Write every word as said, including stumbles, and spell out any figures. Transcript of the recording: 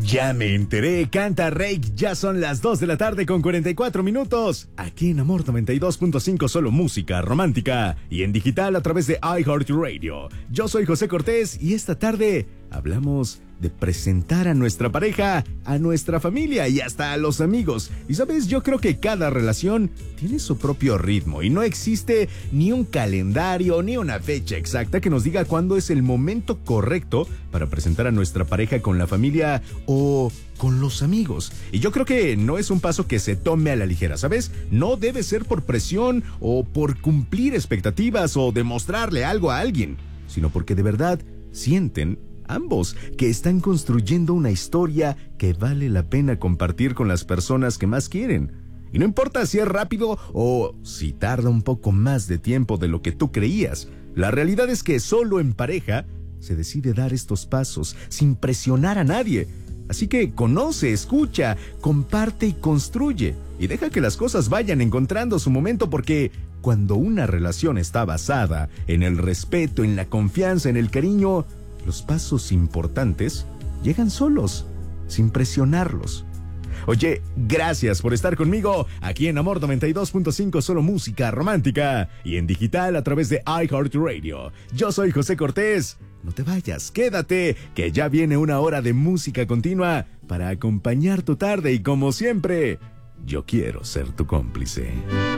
Ya me enteré, canta Rake, ya son las dos de la tarde con cuarenta y cuatro minutos. Aquí en Amor noventa y dos punto cinco, solo música romántica y en digital a través de iHeartRadio. Yo soy José Cortés y esta tarde hablamos de presentar a nuestra pareja, a nuestra familia y hasta a los amigos. Y sabes, yo creo que cada relación tiene su propio ritmo y no existe ni un calendario ni una fecha exacta que nos diga cuándo es el momento correcto para presentar a nuestra pareja con la familia o con los amigos. Y yo creo que no es un paso que se tome a la ligera, ¿sabes? No debe ser por presión o por cumplir expectativas o demostrarle algo a alguien, sino porque de verdad sienten ambos que están construyendo una historia que vale la pena compartir con las personas que más quieren. Y no importa si es rápido o si tarda un poco más de tiempo de lo que tú creías. La realidad es que solo en pareja se decide dar estos pasos sin presionar a nadie. Así que conoce, escucha, comparte y construye. Y deja que las cosas vayan encontrando su momento, porque cuando una relación está basada en el respeto, en la confianza, en el cariño, los pasos importantes llegan solos, sin presionarlos. Oye, gracias por estar conmigo aquí en Amor noventa y dos punto cinco, solo música romántica y en digital a través de iHeartRadio. Yo soy José Cortés. No te vayas, quédate, que ya viene una hora de música continua para acompañar tu tarde y como siempre, yo quiero ser tu cómplice.